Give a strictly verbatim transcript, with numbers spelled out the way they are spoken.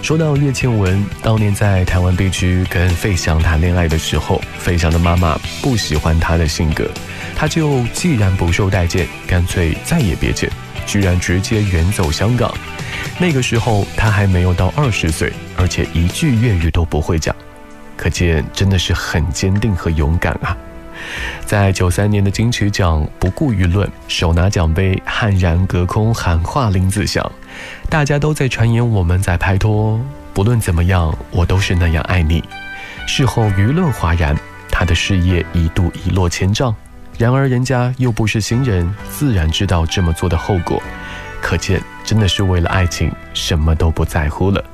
说到叶倩文当年在台湾地区跟费翔谈恋爱的时候，费翔的妈妈不喜欢他的性格，他就既然不受待见，干脆再也别见，居然直接远走香港。那个时候他还没有到二十岁，而且一句粤语都不会讲，可见真的是很坚定和勇敢啊。在九三年的金曲奖不顾舆论，手拿奖杯悍然隔空喊话林子祥，大家都在传言我们在拍拖，不论怎么样我都是那样爱你。事后舆论哗然，他的事业一度一落千丈，然而人家又不是新人，自然知道这么做的后果，可见真的是为了爱情什么都不在乎了。